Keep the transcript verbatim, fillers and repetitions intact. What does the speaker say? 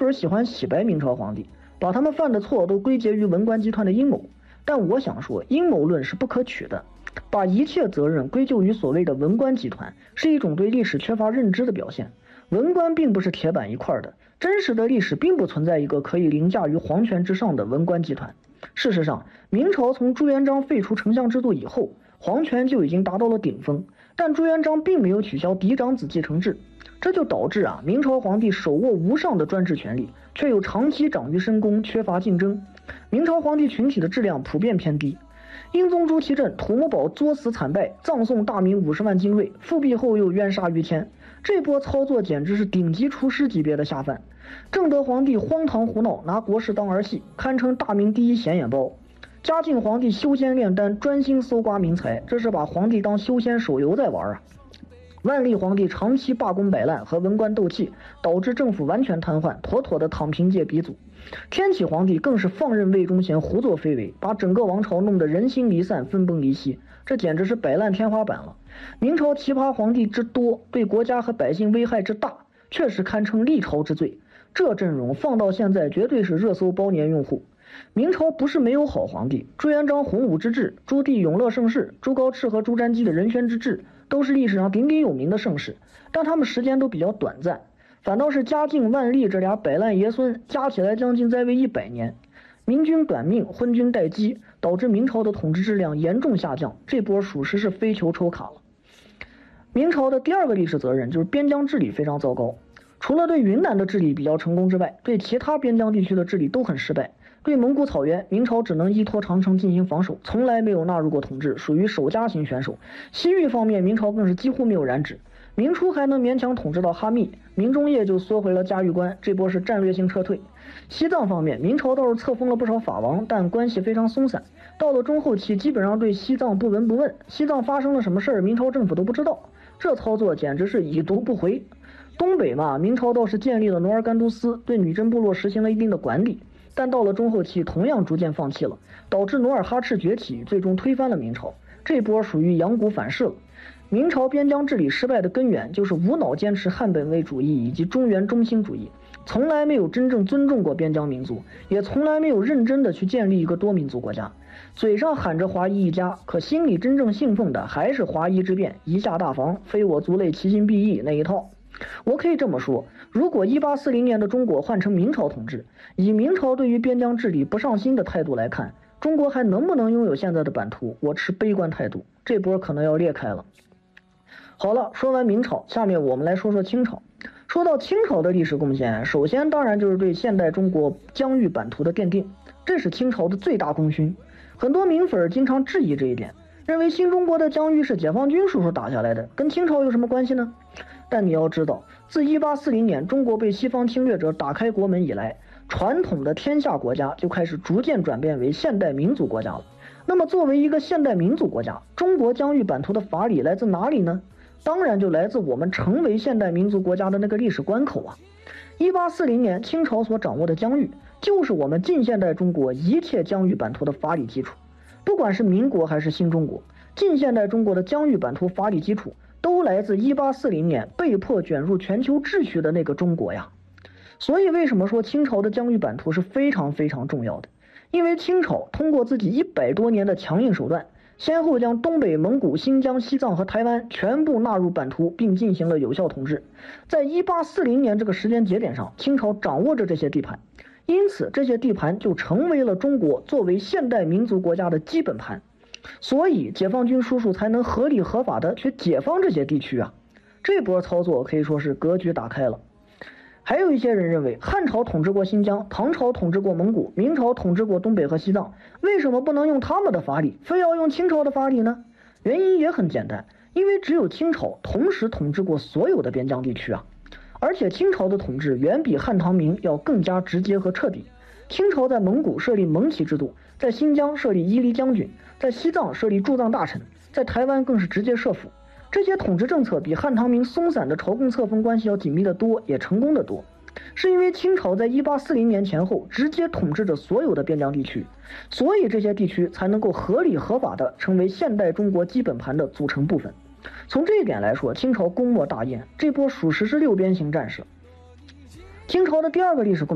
人喜欢洗白明朝皇帝，把他们犯的错都归结于文官集团的阴谋。但我想说，阴谋论是不可取的，把一切责任归咎于所谓的文官集团，是一种对历史缺乏认知的表现。文官并不是铁板一块的，真实的历史并不存在一个可以凌驾于皇权之上的文官集团。事实上，明朝从朱元璋废除丞相制度以后，皇权就已经达到了顶峰，但朱元璋并没有取消嫡长子继承制，这就导致啊，明朝皇帝手握无上的专制权力，却又长期长于深宫，缺乏竞争。明朝皇帝群体的质量普遍偏低。英宗朱祁镇土木堡作死惨败，葬送大明五十万精锐，复辟后又冤杀于谦，这波操作简直是顶级厨师级别的下饭。正德皇帝荒唐胡闹，拿国事当儿戏，堪称大明第一显眼包。嘉靖皇帝修仙炼丹，专心搜刮民财，这是把皇帝当修仙手游在玩啊。万历皇帝长期罢工摆烂，和文官斗气，导致政府完全瘫痪，妥妥的躺平界鼻祖。天启皇帝更是放任魏忠贤胡作非为，把整个王朝弄得人心离散，分崩离析，这简直是摆烂天花板了。明朝奇葩皇帝之多，对国家和百姓危害之大，确实堪称历朝之最。这阵容放到现在绝对是热搜包年用户。明朝不是没有好皇帝，朱元璋洪武之治，朱棣永乐盛世，朱高炽和朱瞻基的仁宣之治，都是历史上鼎鼎有名的盛世，但他们时间都比较短暂。反倒是嘉靖、万历这俩摆烂爷孙，加起来将近在位一百年，明君短命，昏君待机，导致明朝的统治质量严重下降，这波属实是飞球抽卡了。明朝的第二个历史责任就是边疆治理非常糟糕，除了对云南的治理比较成功之外，对其他边疆地区的治理都很失败。对蒙古草原，明朝只能依托长城进行防守，从来没有纳入过统治，属于守家型选手。西域方面，明朝更是几乎没有染指。明初还能勉强统治到哈密，明中叶就缩回了嘉峪关，这波是战略性撤退。西藏方面，明朝倒是册封了不少法王，但关系非常松散。到了中后期，基本上对西藏不闻不问，西藏发生了什么事儿，明朝政府都不知道。这操作简直是已读不回。东北嘛，明朝倒是建立了努尔干都司，对女真部落实行了一定的管理，但到了中后期同样逐渐放弃了，导致努尔哈赤崛起，最终推翻了明朝。这波属于养蛊反噬了。明朝边疆治理失败的根源就是无脑坚持汉本位主义以及中原中心主义，从来没有真正尊重过边疆民族，也从来没有认真的去建立一个多民族国家。嘴上喊着华夷一家，可心里真正信奉的还是华夷之辩，夷夏大防，非我族类，其心必异那一套。我可以这么说，如果一八四零年的中国换成明朝统治，以明朝对于边疆治理不上心的态度来看，中国还能不能拥有现在的版图，我持悲观态度，这波可能要裂开了。好了，说完明朝，下面我们来说说清朝。说到清朝的历史贡献，首先当然就是对现代中国疆域版图的奠定，这是清朝的最大功勋。很多明粉经常质疑这一点，认为新中国的疆域是解放军叔叔打下来的，跟清朝有什么关系呢？但你要知道，自一八四零年中国被西方侵略者打开国门以来，传统的天下国家就开始逐渐转变为现代民族国家了。那么作为一个现代民族国家，中国疆域版图的法理来自哪里呢？当然就来自我们成为现代民族国家的那个历史关口啊。一八四零年清朝所掌握的疆域，就是我们近现代中国一切疆域版图的法理基础。不管是民国还是新中国，近现代中国的疆域版图法理基础都来自一八四零年被迫卷入全球秩序的那个中国呀。所以为什么说清朝的疆域版图是非常非常重要的？因为清朝通过自己一百多年的强硬手段，先后将东北、蒙古、新疆、西藏和台湾全部纳入版图，并进行了有效统治。在一八四零年这个时间节点上，清朝掌握着这些地盘，因此这些地盘就成为了中国作为现代民族国家的基本盘。所以解放军叔叔才能合理合法的去解放这些地区啊。这波操作可以说是格局打开了。还有一些人认为，汉朝统治过新疆，唐朝统治过蒙古，明朝统治过东北和西藏，为什么不能用他们的法理，非要用清朝的法理呢？原因也很简单，因为只有清朝同时统治过所有的边疆地区啊，而且清朝的统治远比汉唐明要更加直接和彻底。清朝在蒙古设立蒙旗制度，在新疆设立伊犁将军，在西藏设立驻藏大臣，在台湾更是直接设府。这些统治政策比汉唐明松散的朝贡册封关系要紧密得多，也成功得多。是因为清朝在一八四零年前后直接统治着所有的边疆地区，所以这些地区才能够合理合法的成为现代中国基本盘的组成部分。从这一点来说，清朝功莫大焉，这波属实是六边形战士。清朝的第二个历史贡